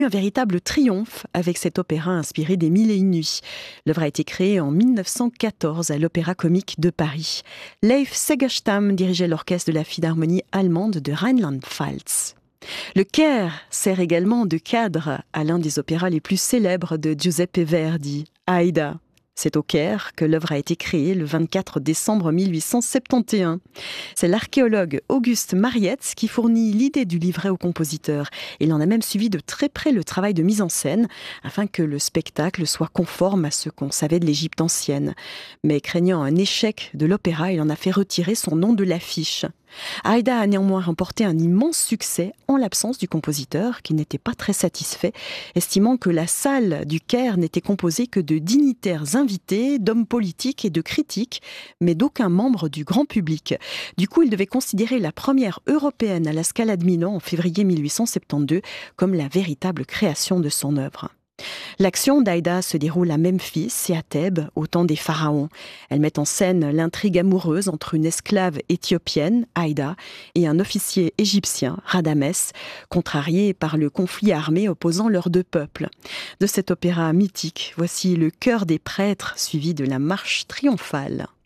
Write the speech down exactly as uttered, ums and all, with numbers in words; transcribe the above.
Un véritable triomphe avec cet opéra inspiré des Mille et une nuits. L'œuvre a été créée en mille neuf cent quatorze à l'Opéra Comique de Paris. Leif Segerstam dirigeait l'orchestre de la Philharmonie allemande de Rheinland-Pfalz. Le Caire sert également de cadre à l'un des opéras les plus célèbres de Giuseppe Verdi, Aïda. C'est au Caire que l'œuvre a été créée le vingt-quatre décembre mille huit cent soixante et onze. C'est l'archéologue Auguste Marietz qui fournit l'idée du livret au compositeur. Il en a même suivi de très près le travail de mise en scène afin que le spectacle soit conforme à ce qu'on savait de l'Égypte ancienne. Mais craignant un échec de l'opéra, il en a fait retirer son nom de l'affiche. Aïda a néanmoins remporté un immense succès en l'absence du compositeur qui n'était pas très satisfait, estimant que la salle du Caire n'était composée que de dignitaires invités, d'hommes politiques et de critiques, mais d'aucun membre du grand public. Du coup, il devait considérer la première européenne à la Scala de Milan en février mille huit cent soixante-douze comme la véritable création de son œuvre. L'action d'Aïda se déroule à Memphis et à Thèbes, au temps des pharaons. Elle met en scène l'intrigue amoureuse entre une esclave éthiopienne, Aïda, et un officier égyptien, Radamès, contrariés par le conflit armé opposant leurs deux peuples. De cet opéra mythique, voici le chœur des prêtres suivi de la marche triomphale.